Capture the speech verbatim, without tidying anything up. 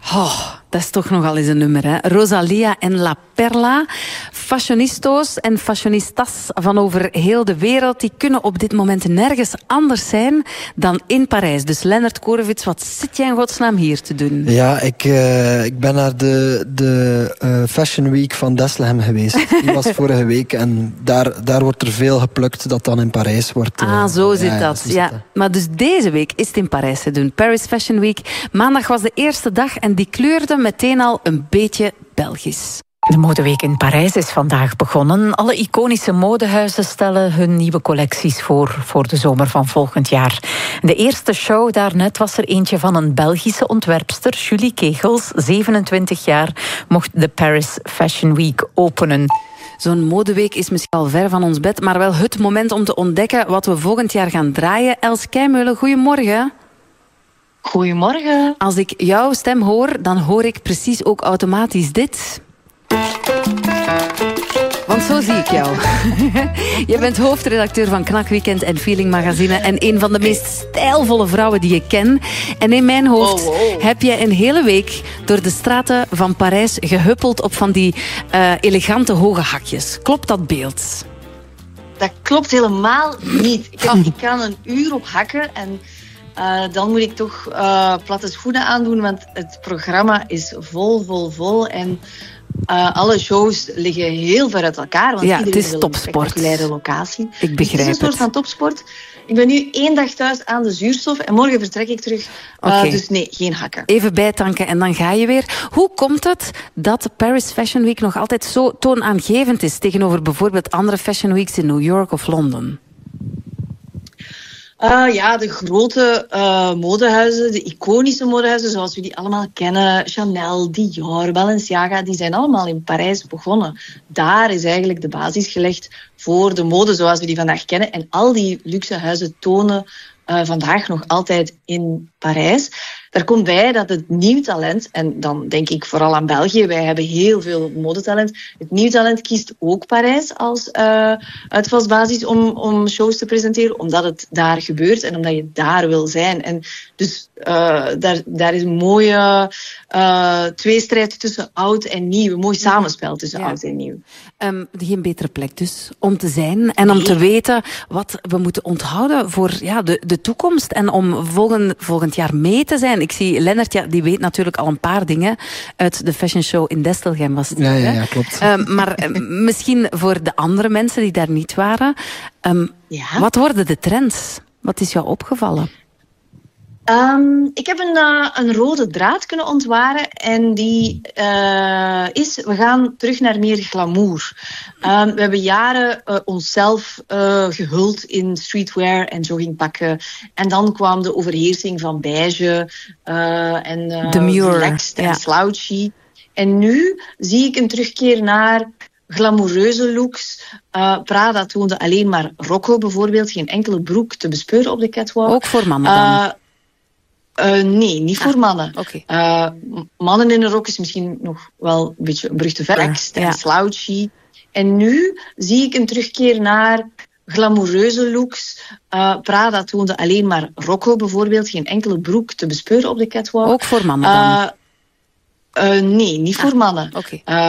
Oh, dat is toch nogal eens een nummer, hè? Rosalia en La Perla. Fashionistas en fashionistas van over heel de wereld, die kunnen op dit moment nergens anders zijn dan in Parijs. Dus Lennart Korevits, wat zit jij in godsnaam hier te doen? Ja, ik, uh, ik ben naar de, de uh, Fashion Week van Bethlehem geweest. Die was vorige week en daar, daar wordt er veel geplukt dat dan in Parijs wordt. Uh, ah, zo zit ja, dat. zo zit ja. dat. Maar dus deze week is het in Parijs te doen. Paris Fashion Week. Maandag was de eerste dag en die kleurde meteen al een beetje Belgisch. De modeweek in Parijs is vandaag begonnen. Alle iconische modehuizen stellen hun nieuwe collecties voor voor de zomer van volgend jaar. De eerste show daarnet was er eentje van een Belgische ontwerpster, Julie Kegels, zevenentwintig jaar, mocht de Paris Fashion Week openen. Zo'n modeweek is misschien al ver van ons bed, maar wel het moment om te ontdekken wat we volgend jaar gaan draaien. Els Keimeulen, goedemorgen. Goedemorgen. Als ik jouw stem hoor, dan hoor ik precies ook automatisch dit. Want zo zie ik jou. Je bent hoofdredacteur van Knak Weekend en Feeling Magazine en een van de meest stijlvolle vrouwen die ik ken. En in mijn hoofd oh, oh. heb je een hele week door de straten van Parijs gehuppeld op van die uh, elegante hoge hakjes. Klopt dat beeld? Dat klopt helemaal niet. Ik, heb, ik kan een uur op hakken en uh, dan moet ik toch uh, platte schoenen aandoen, want het programma is vol, vol, vol. En Uh, alle shows liggen heel ver uit elkaar. Want ja, iedereen het is wil topsport. Een spectaculaire locatie. Ik begrijp dus het is een soort het. van topsport. Ik ben nu één dag thuis aan de zuurstof en morgen vertrek ik terug. Uh, okay. Dus nee, geen hakken. Even bijtanken en dan ga je weer. Hoe komt het dat Paris Fashion Week nog altijd zo toonaangevend is tegenover bijvoorbeeld andere Fashion Weeks in New York of Londen? Uh, ja, de grote uh, modehuizen, de iconische modehuizen zoals we die allemaal kennen, Chanel, Dior, Balenciaga, die zijn allemaal in Parijs begonnen. Daar is eigenlijk de basis gelegd voor de mode zoals we die vandaag kennen. En al die luxe huizen tonen uh, vandaag nog altijd in Parijs. Daar komt bij dat het nieuw talent, en dan denk ik vooral aan België, wij hebben heel veel modetalent. Het nieuw talent kiest ook Parijs als uh, uitvalsbasis om, om shows te presenteren, omdat het daar gebeurt en omdat je daar wil zijn. En dus uh, daar, daar is een mooie uh, tweestrijd tussen oud en nieuw, een mooi samenspel tussen ja. oud en nieuw. Um, geen betere plek dus om te zijn en om nee. te weten wat we moeten onthouden voor ja, de, de toekomst en om volgend, volgend jaar mee te zijn. Ik zie Lennart, ja, die weet natuurlijk al een paar dingen uit de fashion show in Destelgem was het. Ja, ja, ja, klopt. Um, maar um, misschien voor de andere mensen die daar niet waren. Um, ja? Wat worden de trends? Wat is jou opgevallen? Um, ik heb een, uh, een rode draad kunnen ontwaren en die uh, is, we gaan terug naar meer glamour. Um, we hebben jaren uh, onszelf uh, gehuld in streetwear en joggingpakken en dan kwam de overheersing van beige uh, en uh, relaxed en ja. slouchy. En nu zie ik een terugkeer naar glamoureuze looks. Uh, Prada toonde alleen maar rokken bijvoorbeeld, geen enkele broek te bespeuren op de catwalk. Ook voor mannen dan? Uh, Uh, nee, niet voor ah, mannen. Okay. Uh, mannen in een rok is misschien nog wel een beetje een brug te ver. Relaxed en ja. slouchy. En nu zie ik een terugkeer naar glamoureuze looks. Uh, Prada toonde alleen maar rokken bijvoorbeeld, geen enkele broek te bespeuren op de catwalk. Ook voor mannen dan? Uh, uh, nee, niet ah, voor mannen. Okay. Uh,